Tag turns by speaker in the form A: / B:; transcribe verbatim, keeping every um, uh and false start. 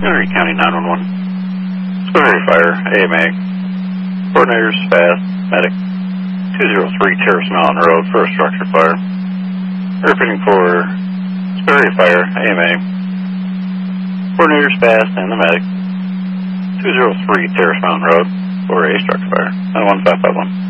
A: Erie County nine one one. Sperry Fire, A M A. Coordinators, fast, medic. two oh three Terrace Mountain Road for a structure fire. Repeating for Sperry Fire, A M A. Coordinators, fast, and the medic. two oh three Terrace Mountain Road for a structure fire. nine one five five one.